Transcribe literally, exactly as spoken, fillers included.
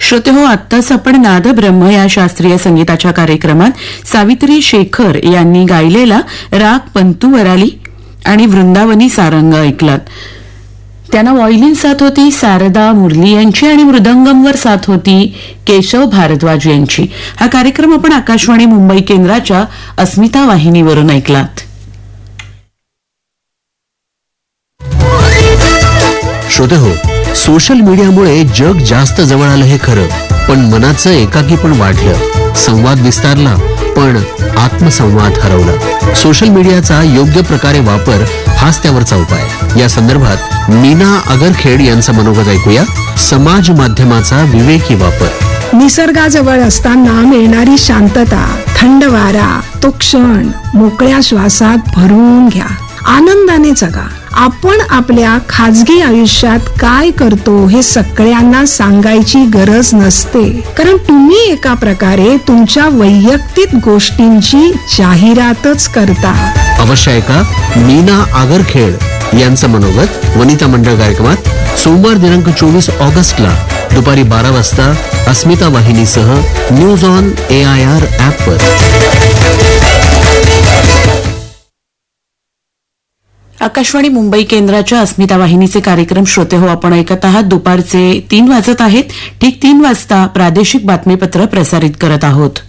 श्रोते हो, आत्ताच आपण नादब्रह्म या शास्त्रीय संगीताच्या कार्यक्रमात सावित्री शेखर यांनी गायलेला राग पंतुवराली आणि वृंदावनी सारंग ऐकलात. त्यांना व्हायोलिन साथ होती शारदा मुरली यांची आणि मृदंगमवर साथ होती केशव भारद्वाज यांची. हा कार्यक्रम आपण आकाशवाणी मुंबई केंद्राच्या अस्मिता वाहिनीवरून ऐकलात. श्रोते हो, सोशल मीडियामुळे जग जास्त जवळ आलं हे खरं, पण मनाचं एकाकी पण वाढलं. संवाद विस्तारला पण आत्मसंवाद हरवला. सोशल मीडियाचा योग्य प्रकारे वापर हाच त्यावरचा उपाय. या संदर्भात मीना आगरखेड यांचं मनोगत ऐकूया. समाज माध्यमाचा विवेकी वापर. निसर्गाजवळ असताना मिळणारी शांतता, थंड वारा, तो क्षण मोकळ्या श्वासात भरून घ्या. आनंदाने जगा. आपण आपल्या खाजगी आयुष्यात काय करतो हे सगळ्यांना सांगायची गरज नसते, कारण तुम्ही एका प्रकारे तुमच्या वैयक्तिक गोष्टींची जाहिरातच करता. अवश्य ऐका मीना आगरखेड यांचं मनोगत वनिता मंडळ कार्यक्रमात सोमवार दिनांक चोवीस ऑगस्टला दुपारी बारा वाजता अस्मिता वाहिनीसह news on A I R ऍपवर. आकाशवाणी मुंबई केंद्राच्या अस्मिता वाहिनीचे कार्यक्रम श्रोते हो आपण ऐकत आहात. दुपारचे तीन वाजत आहेत. ठीक तीन वाजता प्रादेशिक बातमीपत्र प्रसारित करत आहोत.